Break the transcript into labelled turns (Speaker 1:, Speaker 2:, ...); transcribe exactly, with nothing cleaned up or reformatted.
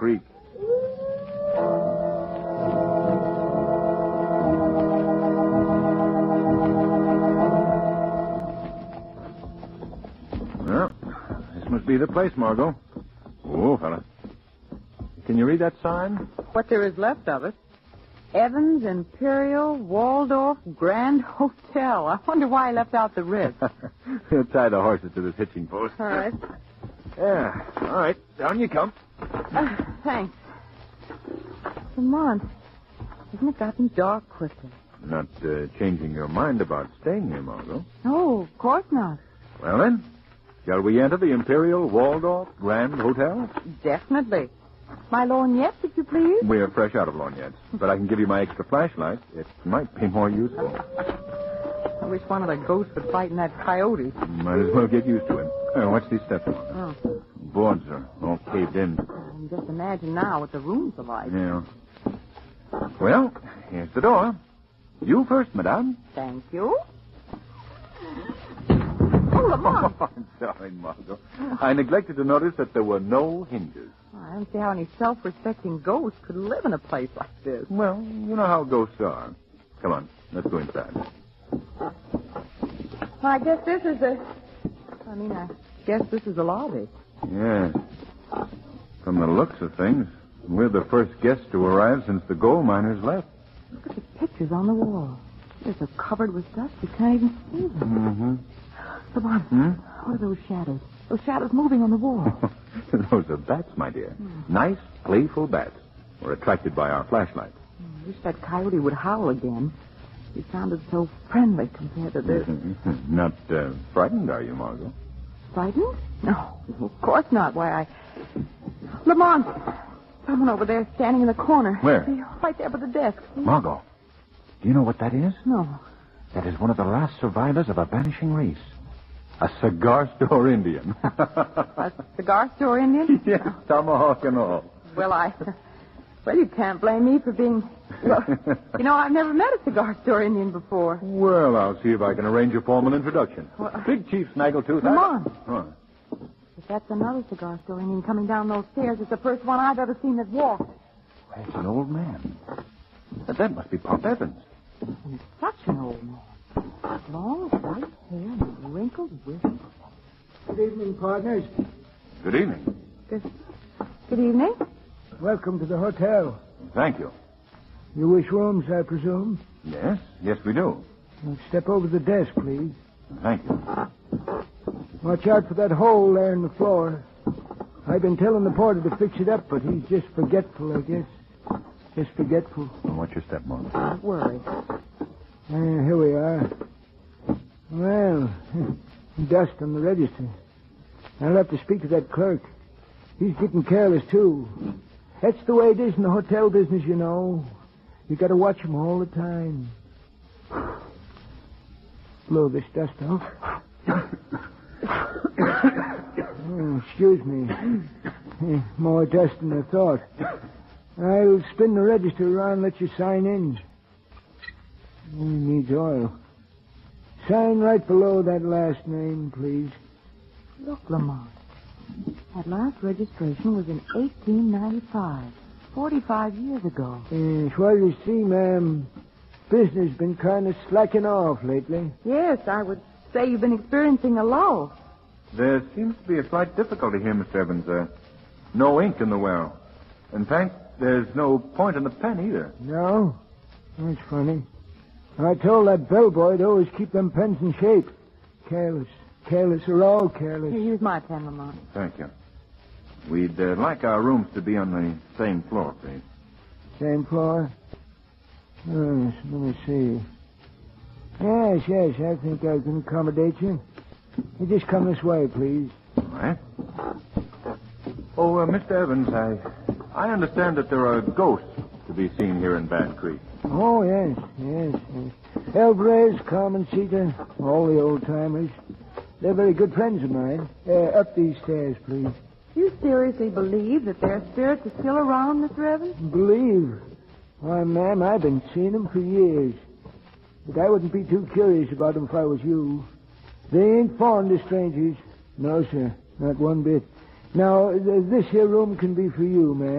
Speaker 1: Creek. Well, this must be the place, Margot. Oh, fella. Can you read that sign?
Speaker 2: What there is left of it. Evans Imperial Waldorf Grand Hotel. I wonder why I left out the Ritz.
Speaker 1: We'll tie the horses to this hitching post.
Speaker 2: All right.
Speaker 1: Yeah. All right. Down you come.
Speaker 2: Uh, thanks. Lamont, hasn't it gotten dark quickly?
Speaker 1: Not uh, changing your mind about staying here, Margot.
Speaker 2: No, of course not.
Speaker 1: Well, then, shall we enter the Imperial Waldorf Grand Hotel?
Speaker 2: Definitely. My lorgnette, if you please.
Speaker 1: We're fresh out of lorgnettes, but I can give you my extra flashlight. It might be more useful.
Speaker 2: I wish one of the ghosts would fight in that coyote.
Speaker 1: Might as well get used to him. Uh, watch these steps.
Speaker 2: Oh.
Speaker 1: Boards are all caved in.
Speaker 2: And just imagine now what the rooms are like.
Speaker 1: Yeah. Well, here's the door. You first, madame.
Speaker 2: Thank you. Oh, Lamont.
Speaker 1: Oh, I'm sorry, Margot. I neglected to notice that there were no hinges.
Speaker 2: I don't see how any self-respecting ghost could live in a place like this.
Speaker 1: Well, you know how ghosts are. Come on, let's go inside.
Speaker 2: Well, I guess this is the... I mean, I guess this is the lobby.
Speaker 1: Yeah. From the looks of things, we're the first guests to arrive since the gold miners left.
Speaker 2: Look at the pictures on the wall. They're so covered with dust you can't even see them.
Speaker 1: Mm-hmm.
Speaker 2: Come on.
Speaker 1: Hmm?
Speaker 2: What are those shadows? Those shadows moving on the wall.
Speaker 1: Those are bats, my dear. Mm. Nice, playful bats. We're attracted by our flashlight.
Speaker 2: I wish that coyote would howl again. He sounded so friendly compared to this.
Speaker 1: Mm-hmm. Not uh, frightened, are you, Margot?
Speaker 2: Frightened? No, of course not. Why, I... Lamont! Someone over there standing in the corner.
Speaker 1: Where?
Speaker 2: Right there by the desk.
Speaker 1: Margot, do you know what that is?
Speaker 2: No.
Speaker 1: That is one of the last survivors of a vanishing race. A cigar store Indian.
Speaker 2: A cigar store Indian?
Speaker 1: Yes, tomahawk and all.
Speaker 2: Well, I... Well, you can't blame me for being... Well, you know, I've never met a cigar store Indian before.
Speaker 1: Well, I'll see if I can arrange a formal introduction.
Speaker 2: Well,
Speaker 1: Big Chief Snaggletooth.
Speaker 2: Come on.
Speaker 1: Huh.
Speaker 2: If that's another cigar store Indian coming down those stairs, it's the first one I've ever seen that walked.
Speaker 1: Well, it's an old man. But that must be Pop Evans.
Speaker 2: And such an old man. Long white hair and wrinkled whiskers.
Speaker 3: Good evening, partners.
Speaker 1: Good evening.
Speaker 2: Good, good evening.
Speaker 3: Welcome to the hotel.
Speaker 1: Thank you.
Speaker 3: You wish rooms, I presume?
Speaker 1: Yes, yes, we do.
Speaker 3: Well, step over to the desk, please.
Speaker 1: Thank you.
Speaker 3: Watch out for that hole there in the floor. I've been telling the porter to fix it up, but he's just forgetful, I guess. Just forgetful.
Speaker 1: Well, watch your step, Margot.
Speaker 2: Don't worry.
Speaker 3: Uh, here we are. Well, dust on the register. I'll have to speak to that clerk. He's getting careless, too. That's the way it is in the hotel business, you know. You got to watch him all the time. Blow this dust off. Oh, excuse me. Eh, More dust than I thought. I'll spin the register around and let you sign in. It needs oil. Sign right below that last name, please.
Speaker 2: Look, Lamont. That last registration was in eighteen ninety-five. Forty-five years ago.
Speaker 3: Yes, well, you see, ma'am, business been kind of slacking off lately.
Speaker 2: Yes, I would say you've been experiencing a lull.
Speaker 1: There seems to be a slight difficulty here, Mister Evans. Uh, no ink in the well. In fact, there's no point in the pen either.
Speaker 3: No? That's funny. I told that bellboy to always keep them pens in shape. Careless. Careless. They're all careless.
Speaker 2: Here, use my pen, Lamont.
Speaker 1: Thank you. We'd uh, like our rooms to be on the same floor, please.
Speaker 3: Same floor? Yes, let me see. Yes, yes, I think I can accommodate you. You just come this way, please.
Speaker 1: All right. Oh, uh, Mister Evans, I I understand that there are ghosts to be seen here in Bad Creek.
Speaker 3: Oh, yes, yes, yes. Alvarez, Carmencita, all the old-timers. They're very good friends of mine. Uh, up these stairs, please.
Speaker 2: You seriously believe that their spirits are still around, Mister Evans?
Speaker 3: Believe? Why, ma'am, I've been seeing them for years. But I wouldn't be too curious about them if I was you. They ain't fond of strangers. No, sir, not one bit. Now, th- this here room can be for you, ma'am.